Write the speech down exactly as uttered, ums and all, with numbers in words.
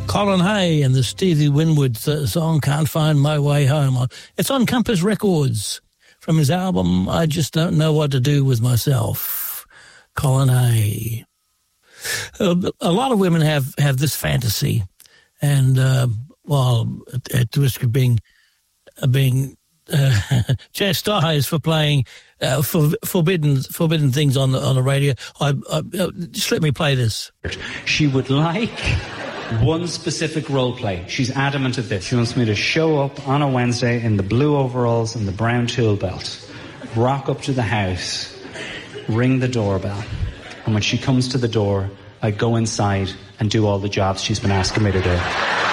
Colin Hay and the Stevie Winwood song Can't Find My Way Home. It's on Compass Records from his album I Just Don't Know What to Do With Myself. Colin Hay. Uh, a lot of women have, have this fantasy, and uh, well, at, at the risk of being uh, being uh, chastised for playing uh, for, forbidden forbidden things on the on the radio, I, I, uh, just let me play this. She would like one specific role play. She's adamant of this. She wants me to show up on a Wednesday in the blue overalls and the brown tool belt, rock up to the house, ring the doorbell, and when she comes to the door, I go inside and do all the jobs she's been asking me to do.